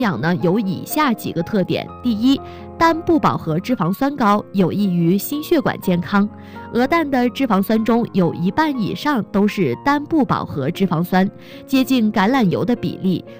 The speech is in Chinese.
养呢有以下几个特点：第一，单不饱和脂肪酸高，有益于心血管健康。鹅蛋的脂肪酸中有一半以上都是单不饱和脂肪酸，接近橄榄油的比例，